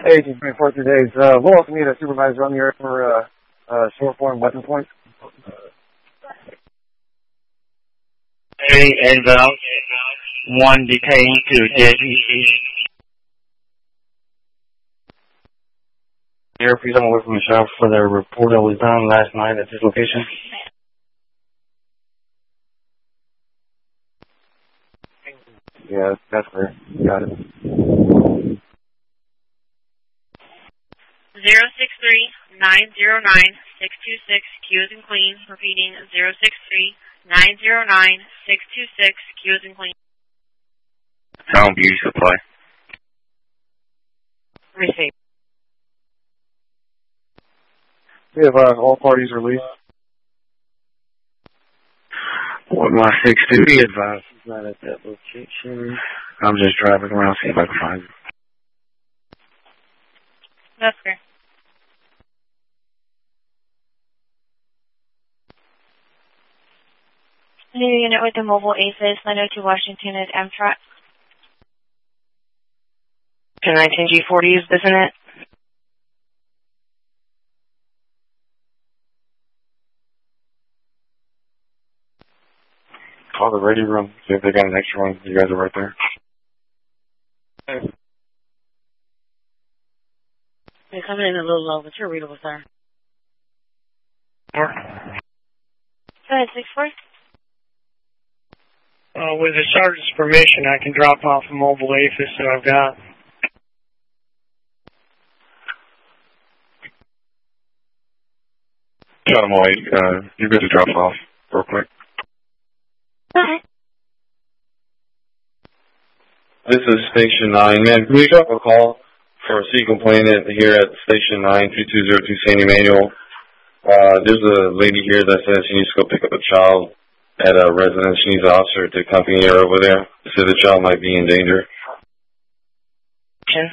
Hey, 24 days. We'll also need a supervisor on the air for short form weapon points. Hey, inbound. 1 detained to JPC. Air, please come away from the shop for the report that was done last night at this location. Yeah, that's fair. Got it. 063-909-626, Q as in Queen. Repeating, 063-909-626, Q as in Queen. Town Beauty Supply. Receive. We have all parties released. What my 6-2 advised is not at that location. I'm just driving around, see if I can find it. That's fair. New unit with the mobile APHIS, 902 Washington at Amtrak. 219 G40s, isn't it? Call the ready room, see if they got an extra one. You guys are right there. You're coming in a little low, but your reader was there. Go ahead, 6-4. With the sergeant's permission, I can drop off a mobile APHIS that I've got. Shut them away. You're good to drop off real quick. Okay. This is Station 9. Man, can we drop a call for a C complainant here at Station 9, 2202 San Emanuel? There's a lady here that says she needs to go pick up a child at a residence. She needs an officer to accompany her over there. So the child might be in danger. Sure.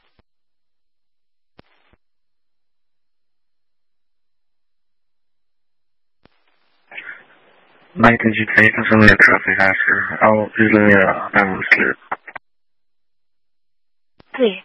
Mike, did you take us on the traffic after? I'll usually, I'm clear. Please.